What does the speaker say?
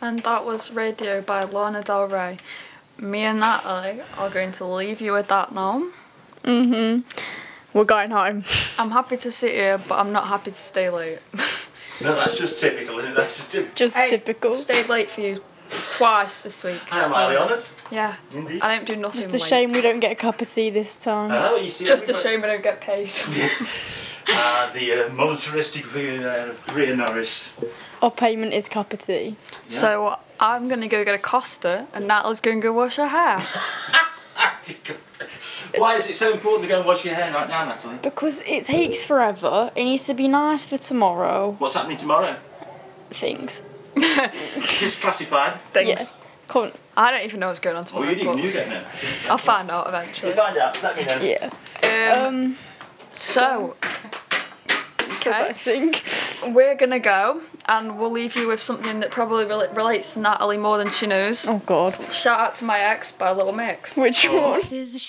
And that was Radio by Lana Del Rey. Me and Natalie are going to leave you with that now. We're going home. I'm happy to sit here, but I'm not happy to stay late. No, that's just typical, isn't it? That's just typical. Just typical. Stayed late for you twice this week. I am highly honoured. Yeah. Indeed. I don't do nothing Just a late. shame we don't get a cup of tea this time. I know, you see. Just a shame I don't get paid. The monetaristic Rhea Norris. Our payment is cup of tea. Yeah. So I'm going to go get a Costa and Natalie's going to go wash her hair. Why is it so important to go and wash your hair right now, Natalie? Because it takes forever. It needs to be nice for tomorrow. What's happening tomorrow? Things. It's classified. Things. Yeah. Come I don't even know what's going on Oh, tomorrow. you but don't know. I'll find out eventually. You find out, let me know. Yeah. So, So okay, I think. we're going to go and we'll leave you with something that probably relates to Natalie more than she knows. Oh God. Shout out to My Ex by Little Mix. Which one? This is a